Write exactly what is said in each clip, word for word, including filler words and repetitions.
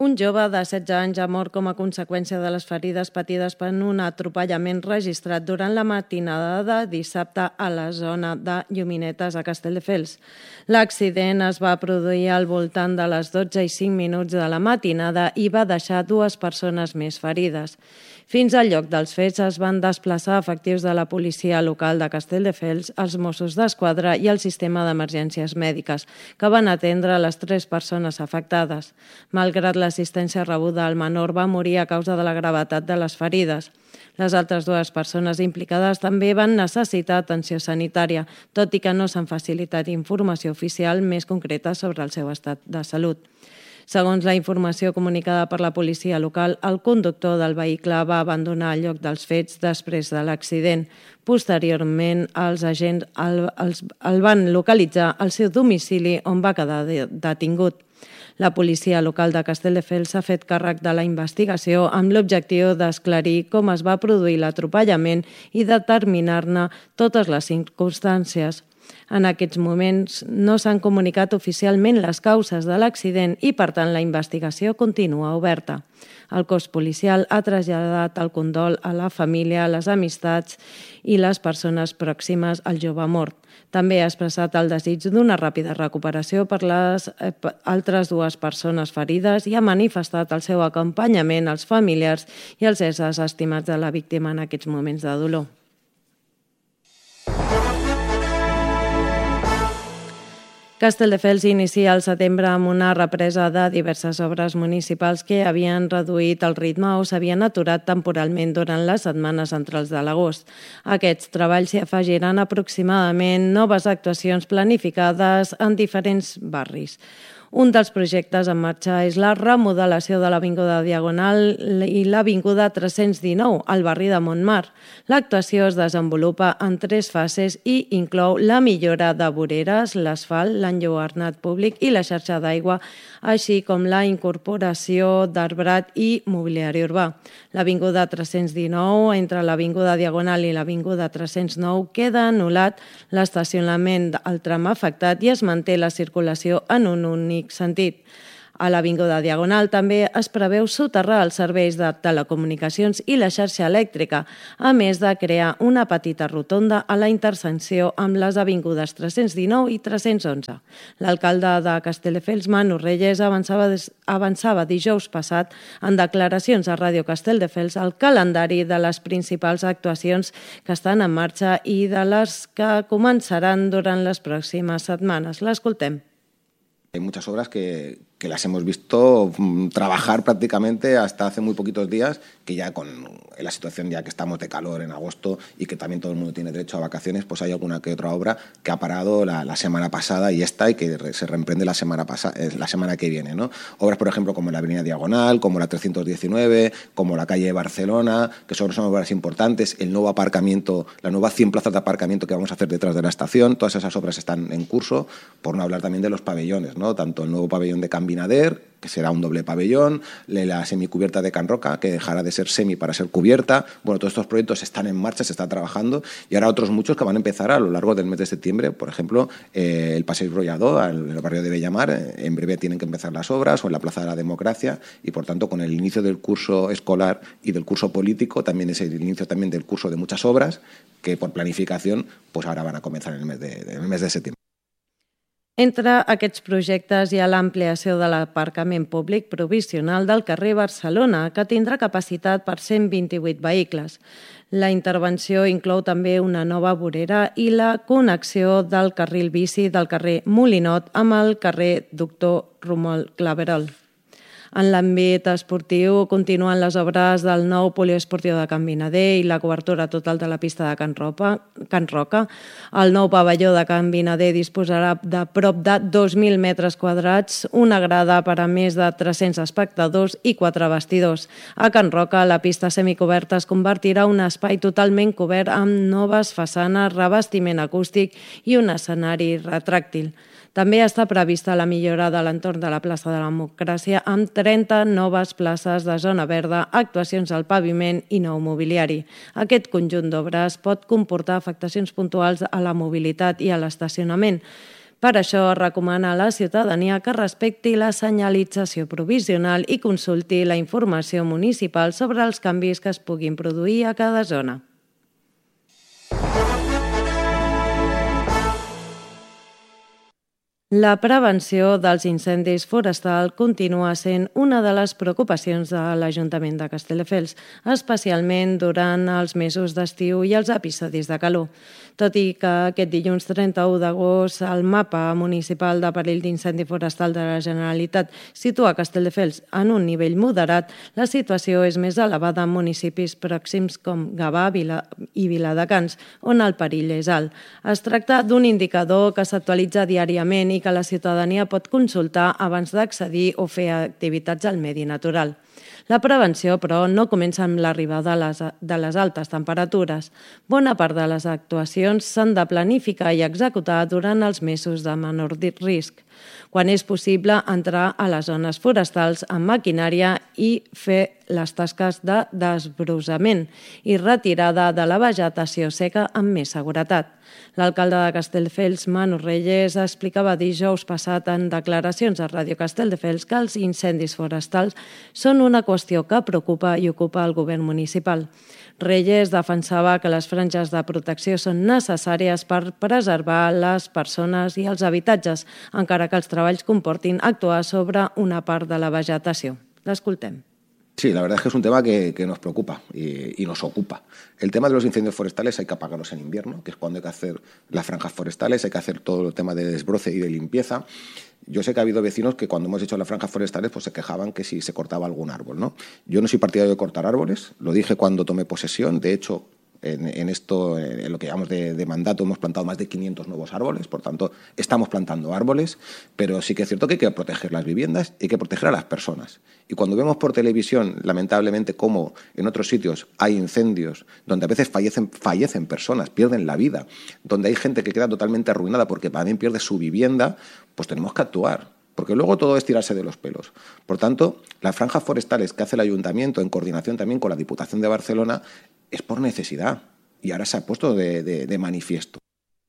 Un jove de setze anys ha mort com a conseqüència de les ferides patides per un atropellament registrat durant la matinada de dissabte a la zona de Lluminetes a Castelldefels. L'accident es va produir al voltant de les dotze i cinc minuts de la matinada i va deixar dues persones més ferides. Fins al lloc dels fets es van desplaçar efectius de la policia local de Castelldefels, els Mossos d'Esquadra i el sistema d'emergències mèdiques, que van atendre les tres persones afectades. Malgrat l'assistència rebuda, el menor va morir a causa de la gravetat de les ferides. Les altres dues persones implicades també van necessitar atenció sanitària, tot i que no s'han facilitat informació oficial més concreta sobre el seu estat de salut. Segons la informació comunicada per la policia local, el conductor del vehicle va abandonar el lloc dels fets després de l'accident. Posteriorment, els agents el, els, el van localitzar al seu domicili on va quedar detingut. La policia local de Castelldefels s'ha fet càrrec de la investigació amb l'objectiu d'esclarir com es va produir l'atropellament i determinar-ne totes les circumstàncies. En aquests moments no s'han comunicat oficialment les causes de l'accident i, per tant, la investigació continua oberta. El cos policial ha traslladat el condol a la família, a les amistats i les persones pròximes al jove mort. També ha expressat el desig d'una ràpida recuperació per les altres dues persones ferides i ha manifestat el seu acompanyament als familiars i als éssers estimats de la víctima en aquests moments de dolor. Castelldefels inicia el setembre amb una represa de diverses obres municipals que havien reduït el ritme o s'havien aturat temporalment durant les setmanes centrals de l'agost. Aquests treballs s'hi afegiran aproximadament noves actuacions planificades en diferents barris. Un dels projectes en marxa és la remodelació de l'Avinguda Diagonal i l'Avinguda tres-cents dinou, al barri de Montmar. L'actuació es desenvolupa en tres fases i inclou la millora de voreres, l'asfalt, l'enlluernat públic i la xarxa d'aigua, així com la incorporació d'arbrat i mobiliari urbà. L'Avinguda tres-cents dinou, entre l'Avinguda Diagonal i l'Avinguda tres-cents nou, queda anul·lat l'estacionament al tram afectat i es manté la circulació en un únic sentit. A l'Avinguda Diagonal també es preveu soterrar els serveis de telecomunicacions i la xarxa elèctrica, a més de crear una petita rotonda a la intersecció amb les avingudes tres-cents dinou i tres-cents onze. L'alcalde de Castelldefels, Manu Reyes, avançava, avançava dijous passat en declaracions a Ràdio Castelldefels el calendari de les principals actuacions que estan en marxa i de les que començaran durant les pròximes setmanes. L'escoltem. Hay muchas obras que, que las hemos visto trabajar prácticamente hasta hace muy poquitos días, que ya con la situación ya que estamos de calor en agosto y que también todo el mundo tiene derecho a vacaciones, pues hay alguna que otra obra que ha parado la, la semana pasada y esta y que se reemprende la semana, pasa, la semana que viene, ¿no? Obras, por ejemplo, como la Avenida Diagonal, como la trescientos diecinueve, como la calle Barcelona, que son, son obras importantes, el nuevo aparcamiento, la nueva cien plazas de aparcamiento que vamos a hacer detrás de la estación, todas esas obras están en curso, por no hablar también de los pabellones, ¿no? Tanto el nuevo pabellón de Can Binader, que será un doble pabellón, la semicubierta de Can Roca, que dejará de ser semi para ser cubierta. Bueno, todos estos proyectos están en marcha, se está trabajando, y ahora otros muchos que van a empezar a lo largo del mes de septiembre. Por ejemplo, eh, el Paseo Brollador, en el barrio de Bellamar, eh, en breve tienen que empezar las obras, o en la Plaza de la Democracia, y por tanto con el inicio del curso escolar y del curso político, también es el inicio también del curso de muchas obras que por planificación pues ahora van a comenzar en el mes de, en el mes de septiembre. Entre aquests projectes hi ha l'ampliació de l'aparcament públic provisional del carrer Barcelona, que tindrà capacitat per cent vint-i-vuit vehicles. La intervenció inclou també una nova vorera i la connexió del carril bici del carrer Molinot amb el carrer Doctor Romuald Claverol. En l'àmbit esportiu continuen les obres del nou poliesportiu de Can Binader i la cobertura total de la pista de Can Roca. Can Roca. El nou pavelló de Can Binader disposarà de prop de dos mil metres quadrats, una grada per a més de tres-cents espectadors i quatre vestidors. A Can Roca, la pista semicoberta es convertirà en un espai totalment cobert amb noves façanes, revestiment acústic i un escenari retràctil. També està prevista la millora de l'entorn de la plaça de la Democràcia amb trenta noves places de zona verda, actuacions al paviment i nou mobiliari. Aquest conjunt d'obres pot comportar afectacions puntuals a la mobilitat i a l'estacionament, Per això recomana a la ciutadania que respecti la senyalització provisional i consulti la informació municipal sobre els canvis que es puguin produir a cada zona. La prevenció dels incendis forestals continua sent una de les preocupacions de l'Ajuntament de Castelldefels, especialment durant els mesos d'estiu i els episodis de calor. Tot i que aquest dilluns trenta-u d'agost el mapa municipal de perill d'incendi forestal de la Generalitat situa Castelldefels en un nivell moderat, la situació és més elevada en municipis pròxims com Gavà Vila i Viladecans, on el perill és alt. Es tracta d'un indicador que s'actualitza diàriament i que la ciutadania pot consultar abans d'accedir o fer activitats al medi natural. La prevenció, però, no comença amb l'arribada de les altes temperatures. Bona part de les actuacions s'han de planificar i executar durant els mesos de menor risc, quan és possible entrar a les zones forestals amb maquinària i fer les tasques de desbrossament i retirada de la vegetació seca amb més seguretat. L'alcalde de Castelldefels, Manu Reyes, explicava dijous passat en declaracions a Ràdio Castelldefels que els incendis forestals són una qüestió que preocupa i ocupa el govern municipal. Reyes defensava que les franges de protecció són necessàries per preservar les persones i els habitatges, encara que els treballs comportin actuar sobre una part de la vegetació. L'escoltem. Sí, la verdad es que es un tema que, que nos preocupa y, y nos ocupa. El tema de los incendios forestales hay que apagarlos en invierno, que es cuando hay que hacer las franjas forestales, hay que hacer todo el tema de desbroce y de limpieza. Yo sé que ha habido vecinos que cuando hemos hecho las franjas forestales pues se quejaban que si se cortaba algún árbol, ¿no? Yo no soy partidario de cortar árboles, lo dije cuando tomé posesión, de hecho... En, en esto, en lo que llamamos de, de mandato, hemos plantado más de quinientos nuevos árboles, por tanto, estamos plantando árboles, pero sí que es cierto que hay que proteger las viviendas y hay que proteger a las personas. Y cuando vemos por televisión, lamentablemente, cómo en otros sitios hay incendios donde a veces fallecen, fallecen personas, pierden la vida, donde hay gente que queda totalmente arruinada porque también pierde su vivienda, pues tenemos que actuar. Porque luego todo es tirarse de los pelos. Por tanto, las franjas forestales que hace el Ayuntamiento, en coordinación también con la Diputación de Barcelona, es por necesidad. Y ahora se ha puesto de, de, de manifiesto.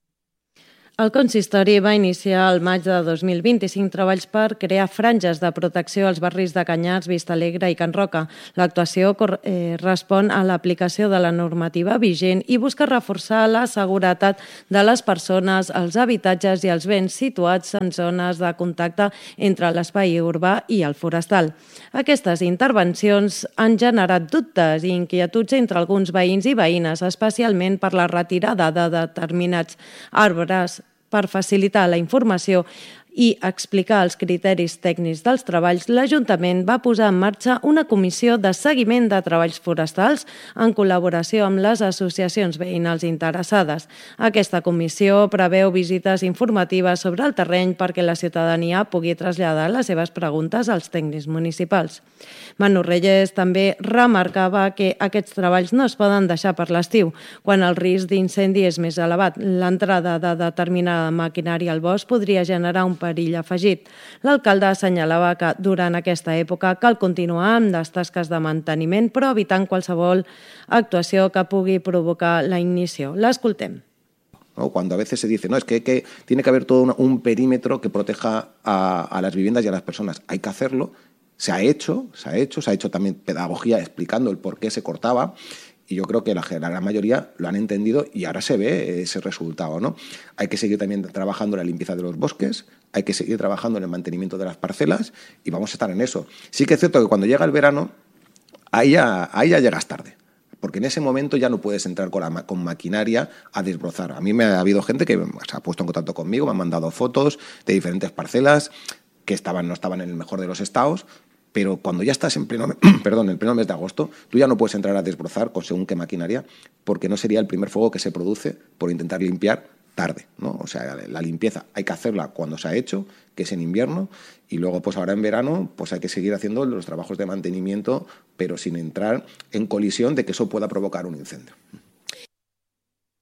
El consistori va iniciar al maig de dos mil vint-i-cinc treballs per crear franges de protecció als barris de Canyars, Vistalegre i Can Roca. L'actuació eh, respon a l'aplicació de la normativa vigent i busca reforçar la seguretat de les persones, els habitatges i els béns situats en zones de contacte entre l'espai urbà i el forestal. Aquestes intervencions han generat dubtes i inquietuds entre alguns veïns i veïnes, especialment per la retirada de determinats arbres per facilitar la informació i explicar els criteris tècnics dels treballs, l'Ajuntament va posar en marxa una comissió de seguiment de treballs forestals en col·laboració amb les associacions veïnals interessades. Aquesta comissió preveu visites informatives sobre el terreny perquè la ciutadania pugui traslladar les seves preguntes als tècnics municipals. Manu Reyes també remarcava que aquests treballs no es poden deixar per l'estiu, quan el risc d'incendi és més elevat. L'entrada de determinada maquinària al bosc podria generar un perill afegit. L'alcalde assenyalava que durant aquesta època cal continuar amb les tasques de manteniment, però evitant qualsevol actuació que pugui provocar la ignició. L'escoltem. ¿No? Cuando a veces se dice, no, es que, que tiene que haber todo un, un perímetro que proteja a, a las viviendas y a las personas. Hay que hacerlo. Se ha hecho, se ha hecho, se ha hecho también pedagogía explicando el por qué se cortaba. Y yo creo que la gran mayoría lo han entendido y ahora se ve ese resultado, ¿no? Hay que seguir también trabajando en la limpieza de los bosques, hay que seguir trabajando en el mantenimiento de las parcelas y vamos a estar en eso. Sí que es cierto que cuando llega el verano, ahí ya, ahí ya llegas tarde. Porque en ese momento ya no puedes entrar con, la, con maquinaria a desbrozar. A mí me ha habido gente que se ha puesto en contacto conmigo, me han mandado fotos de diferentes parcelas que estaban, no estaban en el mejor de los estados, pero cuando ya estás en pleno, perdón, en pleno mes de agosto, tú ya no puedes entrar a desbrozar con según qué maquinaria, porque no sería el primer fuego que se produce por intentar limpiar tarde, ¿no? O sea, la limpieza hay que hacerla cuando se ha hecho, que es en invierno, y luego pues ahora en verano pues hay que seguir haciendo los trabajos de mantenimiento, pero sin entrar en colisión de que eso pueda provocar un incendio.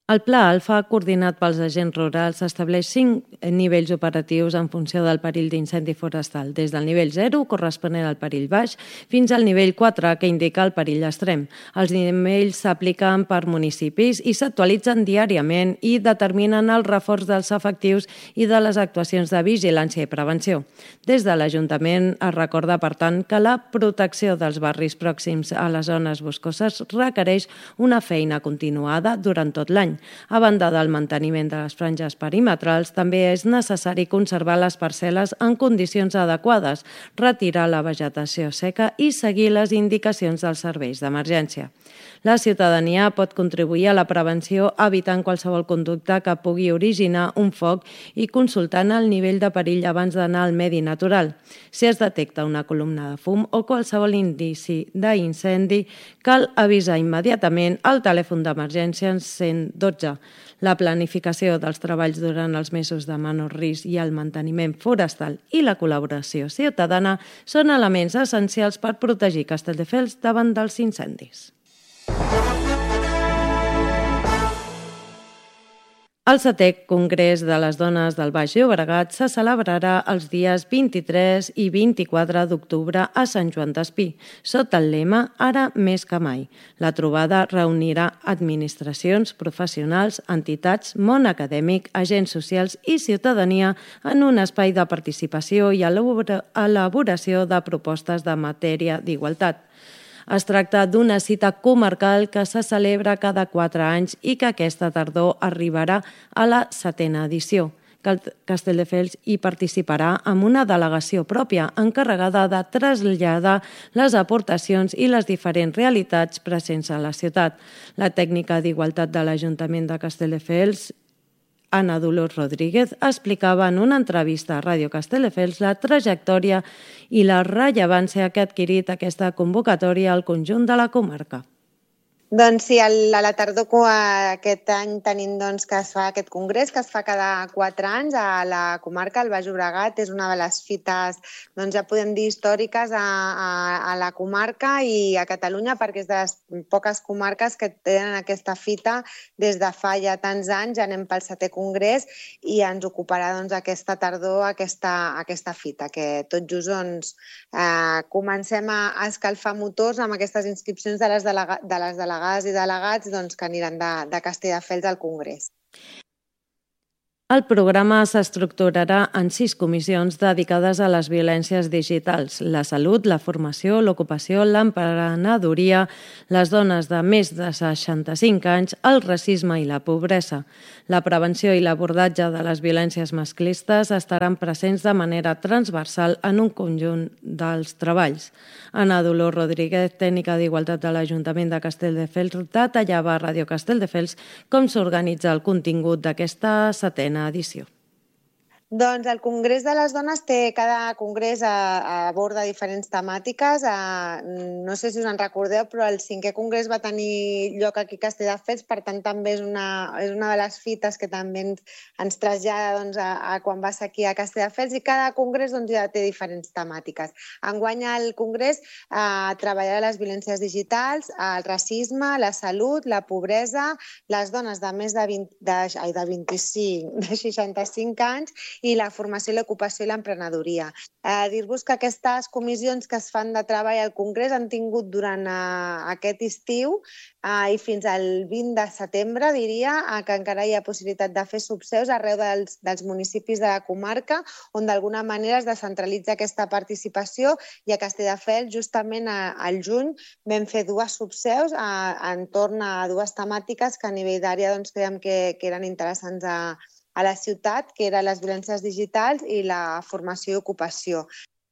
El Pla Alfa, coordinat pels agents rurals, estableix cinc nivells operatius en funció del perill d'incendi forestal, des del nivell zero, corresponent al perill baix, fins al nivell quatre, que indica el perill extrem. Els nivells s'apliquen per municipis i s'actualitzen diàriament i determinen el reforç dels efectius i de les actuacions de vigilància i prevenció. Des de l'Ajuntament es recorda, per tant, que la protecció dels barris pròxims a les zones boscoses requereix una feina continuada durant tot l'any. A banda del manteniment de les franges perimetrals, també és necessari conservar les parcel·les en condicions adequades, retirar la vegetació seca i seguir les indicacions dels serveis d'emergència. La ciutadania pot contribuir a la prevenció evitant qualsevol conducta que pugui originar un foc i consultant el nivell de perill abans d'anar al medi natural. Si es detecta una columna de fum o qualsevol indici d'incendi, cal avisar immediatament al telèfon d'emergència cent dotze. La planificació dels treballs durant els mesos de menor risc i el manteniment forestal i la col·laboració ciutadana són elements essencials per protegir Castelldefels davant dels incendis. El setè Congrés de les Dones del Baix Llobregat se celebrarà els dies vint-i-tres i vint-i-quatre d'octubre a Sant Joan d'Espí, sota el lema Ara més que mai. La trobada reunirà administracions, professionals, entitats, món acadèmic, agents socials i ciutadania en un espai de participació i elaboració de propostes de matèria d'igualtat. Es tracta d'una cita comarcal que se celebra cada quatre anys i que aquesta tardor arribarà a la setena edició. Castelldefels hi participarà amb una delegació pròpia encarregada de traslladar les aportacions i les diferents realitats presents a la ciutat. La tècnica d'igualtat de l'Ajuntament de Castelldefels, Ana Dolors Rodríguez, explicava en una entrevista a Ràdio Castelldefels la trajectòria i la rellevància que ha adquirit aquesta convocatòria al conjunt de la comarca. Doncs sí, a la tardor aquest any tenim doncs, que es fa aquest congrés, que es fa cada quatre anys a la comarca, al Baix Llobregat. És una de les fites, doncs, ja podem dir, històriques a, a, a la comarca i a Catalunya, perquè és de les poques comarques que tenen aquesta fita des de fa ja tants anys. Ja anem pel setè congrés i ens ocuparà doncs, aquesta tardor aquesta, aquesta fita, que tot just doncs, eh, comencem a escalfar motors amb aquestes inscripcions de les, delega, de les delegades i delegats doncs, que aniran de, de Castelldefels al Congrés. El programa s'estructurarà en sis comissions dedicades a les violències digitals: la salut, la formació, l'ocupació, l'emprenedoria, les dones de més de seixanta-cinc anys, el racisme i la pobresa. La prevenció i l'abordatge de les violències masclistes estaran presents de manera transversal en un conjunt dels treballs. Ana Dolors Rodríguez, tècnica d'Igualtat de l'Ajuntament de Castelldefels, detallava a Ràdio Castelldefels com s'organitza el contingut d'aquesta setena edició. Doncs el Congrés de les Dones té, cada congrés aborda diferents temàtiques. No sé si us en recordeu, però el cinquè congrés va tenir lloc aquí a Castelldefels, per tant també és una, és una de les fites que també ens, ens trasllada doncs, a, a quan va ser aquí a Castelldefels, i cada congrés doncs, ja té diferents temàtiques. Enguany el congrés eh, treballarà les violències digitals, el racisme, la salut, la pobresa, les dones de més de, vint, de, ai, de vint-i-cinc, de seixanta-cinc anys, i la formació, l'ocupació i l'emprenedoria. Eh, Dir-vos que aquestes comissions que es fan de treball al Congrés han tingut durant eh, aquest estiu eh, i fins al vint de setembre, diria, eh, que encara hi ha possibilitat de fer subseus arreu dels, dels municipis de la comarca, on d'alguna manera es descentralitza aquesta participació, i a Castelldefels, justament a, al juny, vam fer dues subseus eh, entorn a dues temàtiques que a nivell d'àrea doncs, creiem que, que eren interessants a a la ciutat, que eren les violències digitals i la formació i ocupació.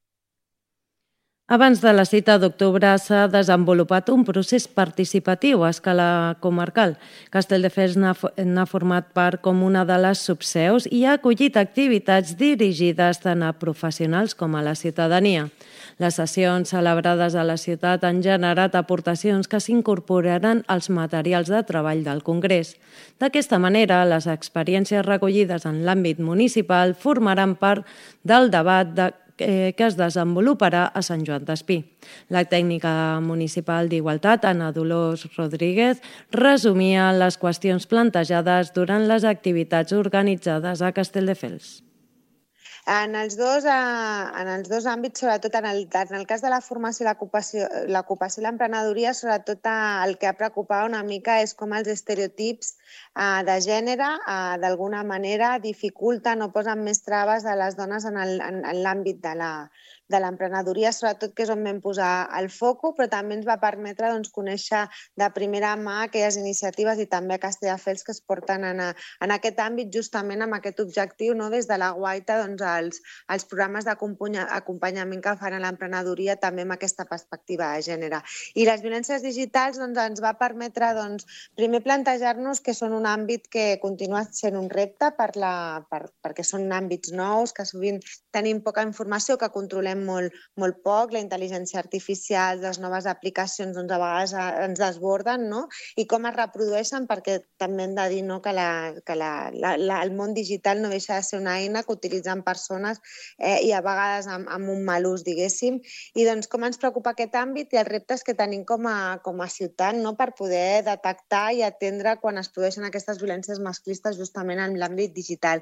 Abans de la cita d'octubre s'ha desenvolupat un procés participatiu a escala comarcal. Castelldefels n'ha format part com una de les subseus i ha acollit activitats dirigides tant a professionals com a la ciutadania. Les sessions celebrades a la ciutat han generat aportacions que s'incorporaran als materials de treball del Congrés. D'aquesta manera, les experiències recollides en l'àmbit municipal formaran part del debat de que es desenvoluparà a Sant Joan d'Espí. La tècnica municipal d'Igualtat, Anna Dolors Rodríguez, resumia les qüestions plantejades durant les activitats organitzades a Castelldefels. En els dos, en els dos àmbits, sobretot en el, en el cas de la formació i l'ocupació i l'emprenedoria, sobretot el que ha preocupat una mica és com els estereotips de gènere d'alguna manera dificulten o posen més traves a les dones en l'àmbit de la de l'emprenedoria, sobretot que és on vam posar el foco, però també ens va permetre doncs, conèixer de primera mà aquelles iniciatives i també a Castelldefels que es porten en, a, en aquest àmbit justament amb aquest objectiu, no? Des de la Guaita, doncs, els, els programes d'acompanyament que fan a l'emprenedoria també amb aquesta perspectiva de gènere. I les violències digitals doncs, ens va permetre doncs, primer plantejar-nos que són un àmbit que continua sent un repte per la, per, perquè són àmbits nous, que sovint tenim poca informació, que controlem molt, molt poc, la intel·ligència artificial, les noves aplicacions doncs, a vegades ens desborden, no? I com es reprodueixen, perquè també hem de dir no, que, la, que la, la, la, el món digital no deixa de ser una eina que utilitzen persones eh, i a vegades amb, amb un mal ús, diguéssim. I doncs com ens preocupa aquest àmbit i els reptes que tenim com a, com a ciutat no? Per poder detectar i atendre quan es produeixen aquestes violències masclistes justament en l'àmbit digital.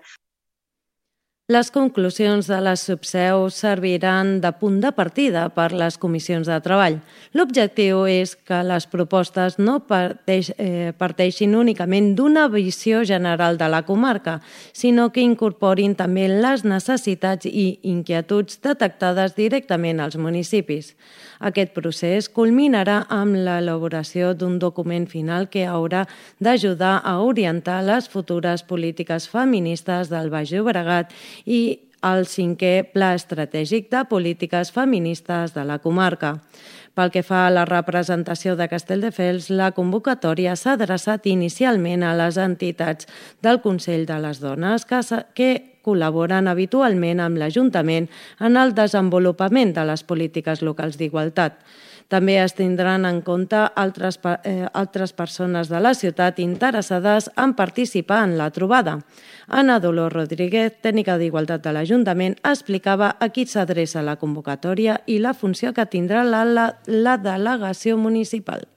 Les conclusions de les subseus serviran de punt de partida per les comissions de treball. L'objectiu és que les propostes no parteix, eh, parteixin únicament d'una visió general de la comarca, sinó que incorporin també les necessitats i inquietuds detectades directament als municipis. Aquest procés culminarà amb l'elaboració d'un document final que haurà d'ajudar a orientar les futures polítiques feministes del Baix Llobregat i el cinquè Pla Estratègic de Polítiques Feministes de la comarca. Pel que fa a la representació de Castelldefels, la convocatòria s'ha adreçat inicialment a les entitats del Consell de les Dones que, que col·laboren habitualment amb l'Ajuntament en el desenvolupament de les polítiques locals d'igualtat. També es tindran en compte altres, eh, altres persones de la ciutat interessades en participar en la trobada. Anna Dolors Rodríguez, tècnica d'Igualtat de l'Ajuntament, explicava a qui s'adreça la convocatòria i la funció que tindrà la, la, la delegació municipal.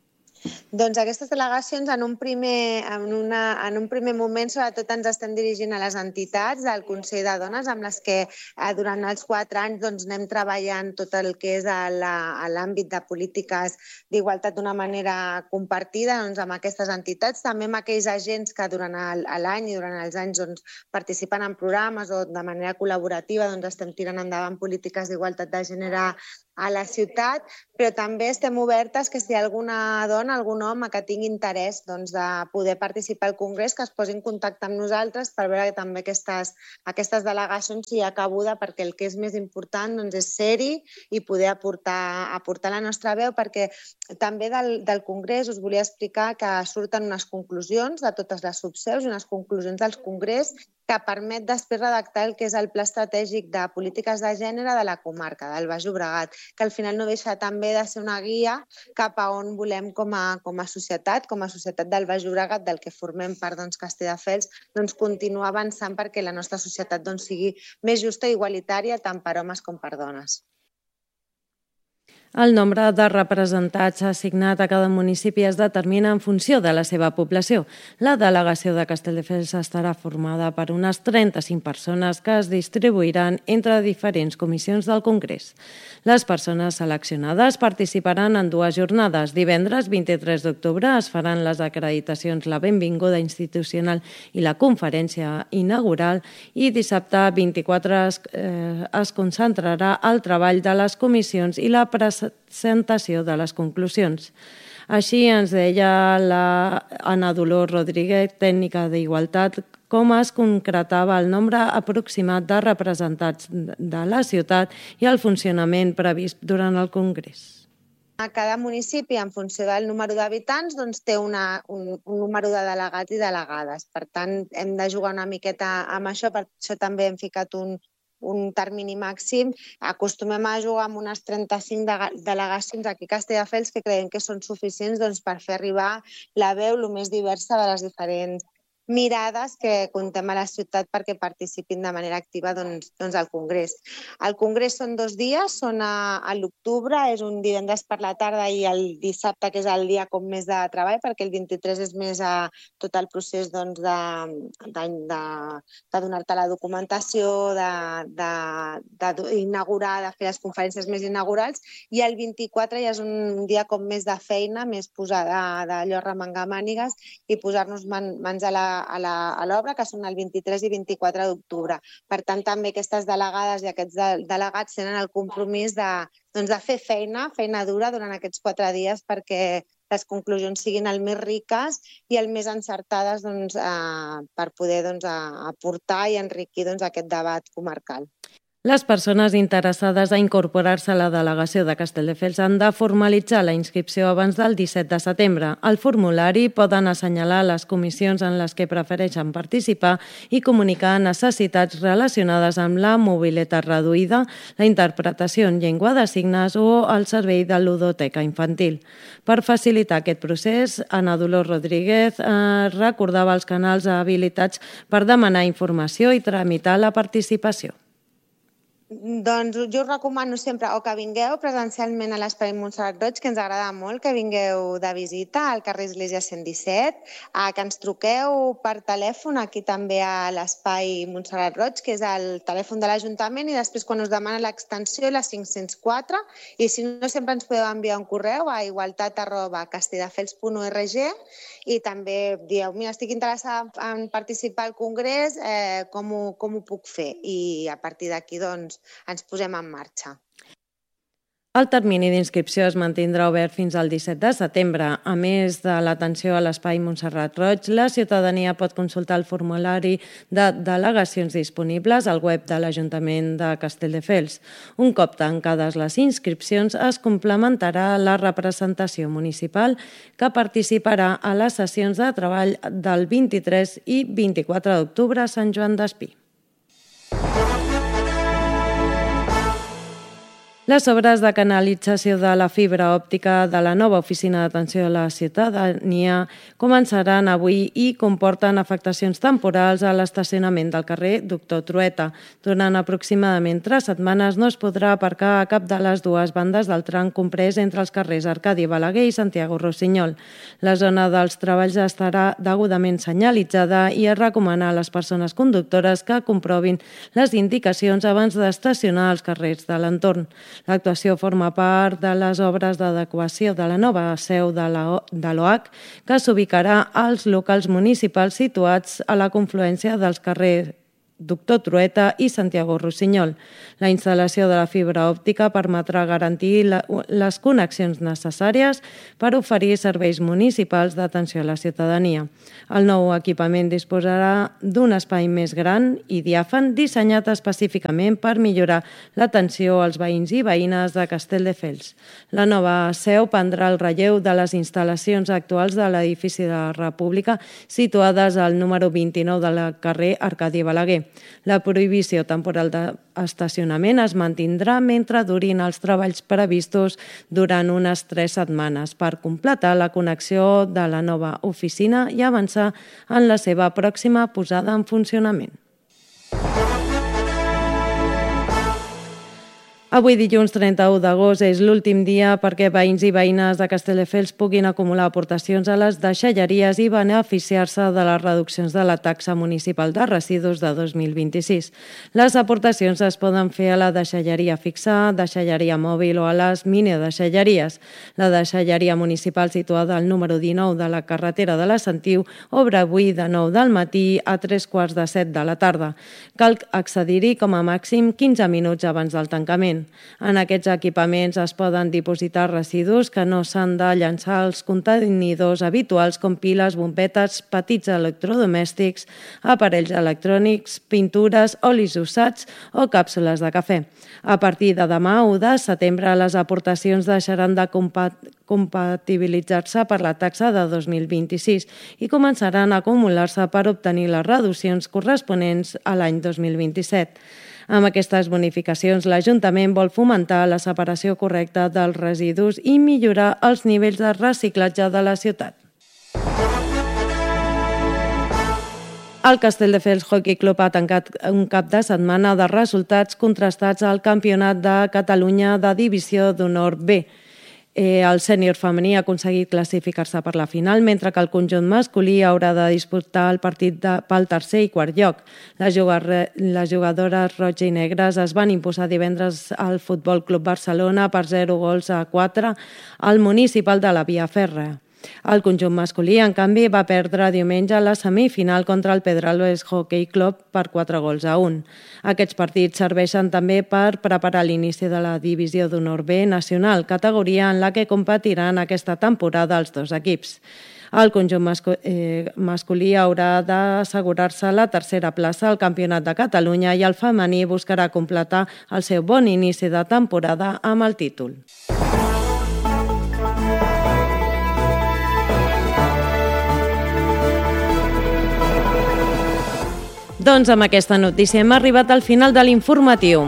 Doncs aquestes delegacions en un primer, en una, en un primer moment sobretot ens estem dirigint a les entitats del Consell de Dones amb les que eh, durant els quatre anys doncs, anem treballant tot el que és a l'àmbit de polítiques d'igualtat d'una manera compartida doncs, amb aquestes entitats, també amb aquells agents que durant l'any i durant els anys doncs, participen en programes o de manera col·laborativa doncs, estem tirant endavant polítiques d'igualtat de gènere a la ciutat, però també estem obertes que si hi ha alguna dona, algun home que tingui interès doncs, de poder participar al Congrés, que es posi en contacte amb nosaltres per veure que també aquestes, aquestes delegacions hi ha cabuda, perquè el que és més important doncs, és ser-hi i poder aportar, aportar la nostra veu, perquè també del, del Congrés us volia explicar que surten unes conclusions de totes les subseus i unes conclusions del Congrés que permet després redactar el que és el Pla Estratègic de Polítiques de Gènere de la comarca, del Baix Llobregat, que al final no deixa també de ser una guia cap a on volem com a, com a societat, com a societat del Baix Llobregat, del que formem part doncs, Castelldefels, doncs, continuar avançant perquè la nostra societat doncs, sigui més justa i igualitària tant per homes com per dones. El nombre de representats assignat a cada municipi es determina en funció de la seva població. La delegació de Castelldefels estarà formada per unes trenta-cinc persones que es distribuiran entre diferents comissions del Congrés. Les persones seleccionades participaran en dues jornades. Divendres vint-i-tres d'octubre es faran les acreditacions, la benvinguda institucional i la conferència inaugural i dissabte vint-i-quatre es, eh, es concentrarà el treball de les comissions i la presentació presentació de les conclusions. Així ens deia la Anna Dolors Rodríguez, tècnica d'Igualtat, com es concretava el nombre aproximat de representats de la ciutat i el funcionament previst durant el Congrés. A cada municipi, en funció del número d'habitants, doncs, té una, un, un número de delegats i delegades. Per tant, hem de jugar una miqueta amb això, per això també hem ficat un un termini màxim. Acostumem a jugar amb unes trenta-cinc delegacions aquí a Castelldefels que creiem que són suficients doncs, per fer arribar la veu el més diversa de les diferents mirades que contem a la ciutat perquè participin de manera activa doncs, doncs al Congrés. El Congrés són dos dies, són a, a l'octubre, és un divendres per la tarda i el dissabte, que és el dia com més de treball, perquè el vint-i-tres és més a tot el procés doncs, de, de, de, de donar-te la documentació, d'inaugurar, de, de, de fer les conferències més inaugurals, i el vint-i-quatre ja és un dia com més de feina, més posada d'allò remengar mànigues i posar-nos man, mans a la a l'obra, que són el vint-i-tres i vint-i-quatre d'octubre. Per tant, també aquestes delegades i aquests de, delegats tenen el compromís de, doncs, de fer feina, feina dura durant aquests quatre dies perquè les conclusions siguin el més riques i el més encertades doncs, eh, per poder doncs, aportar i enriquir doncs, aquest debat comarcal. Les persones interessades a incorporar-se a la delegació de Castelldefels han de formalitzar la inscripció abans del disset de setembre. Al formulari poden assenyalar les comissions en les que prefereixen participar i comunicar necessitats relacionades amb la mobilitat reduïda, la interpretació en llengua de signes o el servei de ludoteca infantil. Per facilitar aquest procés, Ana Dolors Rodríguez eh, recordava els canals habilitats per demanar informació i tramitar la participació. Doncs jo us recomano sempre o que vingueu presencialment a l'Espai Montserrat Roig, que ens agrada molt que vingueu de visita al carrer Església cent disset, que ens truqueu per telèfon aquí també a l'Espai Montserrat Roig, que és el telèfon de l'Ajuntament, i després quan us demana l'extensió la cinc-cents quatre, i si no sempre ens podeu enviar un correu a igualtat arroba castelldefels punt org i també dieu, mira, estic interessada en participar al Congrés, eh, com, ho, com ho puc fer? I a partir d'aquí doncs ens posem en marxa. El termini d'inscripció es mantindrà obert fins al disset de setembre. A més de l'atenció a l'Espai Montserrat Roig, la ciutadania pot consultar el formulari de delegacions disponibles al web de l'Ajuntament de Castelldefels. Un cop tancades les inscripcions, es complementarà la representació municipal que participarà a les sessions de treball del vint-i-tres i vint-i-quatre d'octubre a Sant Joan d'Espí. Les obres de canalització de la fibra òptica de la nova oficina d'atenció a la ciutadania començaran avui i comporten afectacions temporals a l'estacionament del carrer Doctor Trueta. Durant aproximadament tres setmanes no es podrà aparcar a cap de les dues bandes del tram comprès entre els carrers Arcadi Balaguer i Santiago Rossinyol. La zona dels treballs estarà degudament senyalitzada i es recomana a les persones conductores que comprovin les indicacions abans d'estacionar als carrers de l'entorn. L'actuació forma part de les obres d'adequació de la nova seu de l'O H, que s'ubicarà als locals municipals situats a la confluència dels carrers Doctor Trueta i Santiago Rossinyol. La instal·lació de la fibra òptica permetrà garantir la, les connexions necessàries per oferir serveis municipals d'atenció a la ciutadania. El nou equipament disposarà d'un espai més gran i diàfan dissenyat específicament per millorar l'atenció als veïns i veïnes de Castelldefels. La nova seu prendrà el relleu de les instal·lacions actuals de l'edifici de la República situades al número vint-i-nou del carrer Arcadi Balaguer. La prohibició temporal d'estacionament es mantindrà mentre durin els treballs previstos durant unes tres setmanes per completar la connexió de la nova oficina i avançar en la seva pròxima posada en funcionament. Avui, dilluns trenta-u d'agost, és l'últim dia perquè veïns i veïnes de Castelldefels puguin acumular aportacions a les deixalleries i beneficiar-se de les reduccions de la taxa municipal de residus de dos mil vint-i-sis. Les aportacions es poden fer a la deixalleria fixa, deixalleria mòbil o a les minideixalleries. La deixalleria municipal situada al número dinou de la carretera de la Sentiu obre avui de nou del matí a tres quarts de set de la tarda. Cal accedir-hi com a màxim quinze minuts abans del tancament. En aquests equipaments es poden dipositar residus que no s'han de llançar als contenidors habituals com piles, bombetes, petits electrodomèstics, aparells electrònics, pintures, olis usats o càpsules de cafè. A partir de demà, u de setembre, les aportacions deixaran de compatibilitzar-se per la taxa de dos mil vint-i-sis i començaran a acumular-se per obtenir les reduccions corresponents a l'any dos mil vint-i-set. Amb aquestes bonificacions, l'Ajuntament vol fomentar la separació correcta dels residus i millorar els nivells de reciclatge de la ciutat. El Castelldefels Hockey Club ha tancat un cap de setmana de resultats contrastats al Campionat de Catalunya de Divisió d'Honor B. Eh, el sènior femení ha aconseguit classificar-se per la final, mentre que el conjunt masculí haurà de disputar el partit de, pel tercer i quart lloc. Les, jugar, les jugadores roig i negres es van imposar divendres al Futbol Club Barcelona per zero gols a quatre al municipal de la Via Fèrrea. El conjunt masculí, en canvi, va perdre diumenge la semifinal contra el Pedralbes Hockey Club per quatre gols a un. Aquests partits serveixen també per preparar l'inici de la Divisió d'Honor B nacional, categoria en la que competiran aquesta temporada els dos equips. El conjunt masculí haurà d'assegurar-se la tercera plaça al Campionat de Catalunya i el femení buscarà completar el seu bon inici de temporada amb el títol. Doncs amb aquesta notícia hem arribat al final de l'informatiu.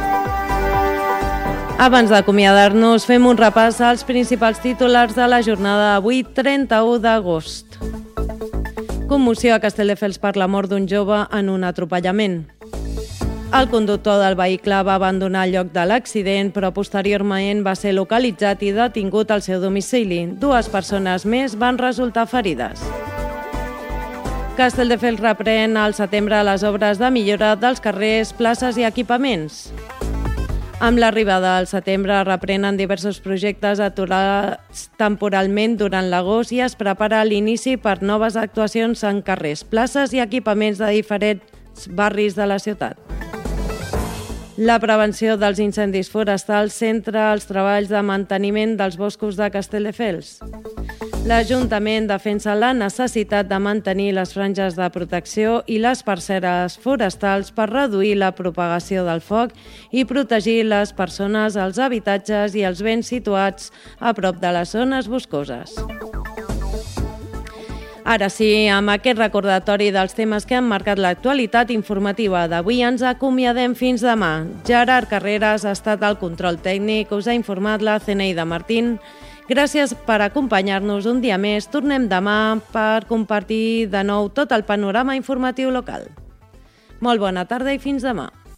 Abans d'acomiadar-nos, fem un repàs als principals titulars de la jornada d'avui, trenta-u d'agost. Commoció a Castelldefels per la mort d'un jove en un atropellament. El conductor del vehicle va abandonar el lloc de l'accident, però posteriorment va ser localitzat i detingut al seu domicili. Dues persones més van resultar ferides. Castelldefels reprèn al setembre les obres de millora dels carrers, places i equipaments. Amb l'arribada al setembre reprenen diversos projectes aturats temporalment durant l'agost i es prepara l'inici per noves actuacions en carrers, places i equipaments de diferents barris de la ciutat. La prevenció dels incendis forestals centra els treballs de manteniment dels boscos de Castelldefels. L'Ajuntament defensa la necessitat de mantenir les franges de protecció i les parceres forestals per reduir la propagació del foc i protegir les persones, els habitatges i els béns situats a prop de les zones boscoses. Ara sí, amb aquest recordatori dels temes que han marcat l'actualitat informativa d'avui ens acomiadem fins demà. Gerard Carreras ha estat al control tècnic, us ha informat la Zeneida Martín. Gràcies per acompanyar-nos un dia més. Tornem demà per compartir de nou tot el panorama informatiu local. Molt bona tarda i fins demà.